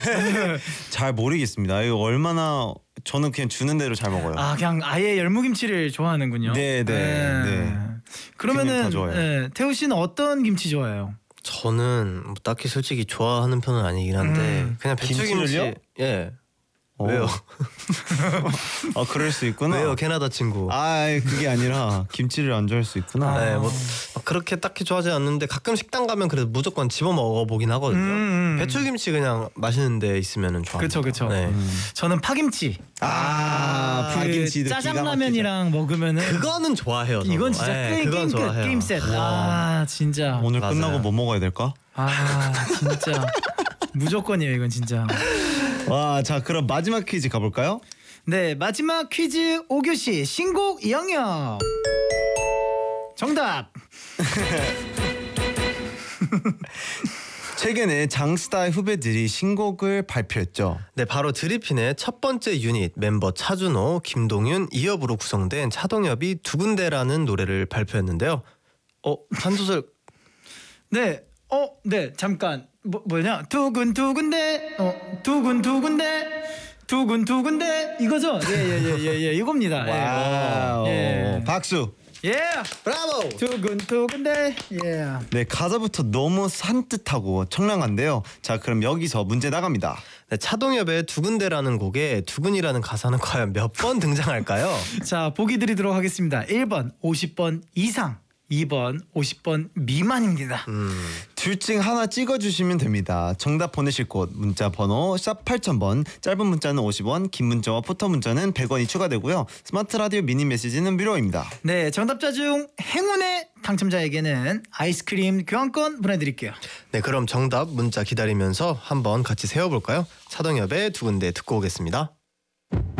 잘 모르겠습니다. 이거 얼마나 저는 그냥 주는 대로 잘 먹어요. 아 그냥 아예 열무김치를 좋아하는군요. 네. 그러면은 다 좋아해요. 태우 씨는 어떤 김치 좋아해요? 저는 뭐 딱히 솔직히 좋아하는 편은 아니긴 한데 그냥 배추김치. 김치를요? 예. 왜요? 아 그럴 수 있구나. 왜요, 캐나다 친구? 아 그게 아니라 김치를 안 좋아할 수 있구나. 네, 뭐 그렇게 딱히 좋아하지 않는데 가끔 식당 가면 그래도 무조건 집어 먹어보긴 하거든요. 배추김치 그냥 맛있는 데 있으면은 좋아합니다. 그쵸. 네. 저는 파김치. 파김치도 기가 짜장라면이랑 먹으면은 그거는 좋아해요. 저도. 이건 진짜 네, 그건 좋아해요. 게임 셋. 아 진짜. 오늘 맞아요. 끝나고 뭐 먹어야 될까? 아 진짜 무조건이에요 이건 진짜. 와, 자 그럼 마지막 퀴즈 가볼까요? 네 마지막 퀴즈 5교시 신곡 영역. 정답. 최근에 장스타의 후배들이 신곡을 발표했죠. 네, 바로 드리핀의 첫 번째 유닛 멤버 차준호, 김동윤, 이엽으로 구성된 차동엽이 두 군데라는 노래를 발표했는데요. 한 소절. 네. 네 잠깐 뭐냐 두근두근데 두근두근데 이거죠? 예 이겁니다. 와우. 예. 박수. 예. 브라보. 두근두근데 예. 네, 가사부터 너무 산뜻하고 청량한데요. 자 그럼 여기서 문제 나갑니다. 네, 차동엽의 두 군데라는 곡에 두근이라는 가사는 과연 몇 번 등장할까요? 자 보기 드리도록 하겠습니다. 1번 50번 이상, 2번 50번 미만입니다. 둘 중 하나 찍어주시면 됩니다. 정답 보내실 곳 문자 번호 샵 8000번, 짧은 문자는 50원, 긴 문자와 포토 문자는 100원이 추가되고요. 스마트 라디오 미니 메시지는 무료입니다. 네 정답자 중 행운의 당첨자에게는 아이스크림 교환권 보내드릴게요. 네, 그럼 정답 문자 기다리면서 한번 같이 세워볼까요? 차동엽의 두 군데 듣고 오겠습니다.